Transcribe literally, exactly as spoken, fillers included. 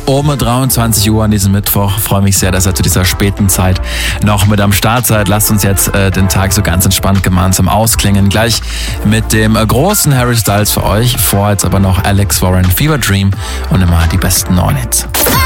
um dreiundzwanzig Uhr an diesem Mittwoch. Freue mich sehr, dass ihr zu dieser späten Zeit noch mit am Start seid. Lasst uns jetzt äh, den Tag so ganz entspannt gemeinsam ausklingen. Gleich mit dem äh, großen Harry Styles für euch. Vor jetzt aber noch Alex Warren, Fever Dream und immer die besten neuen Hits.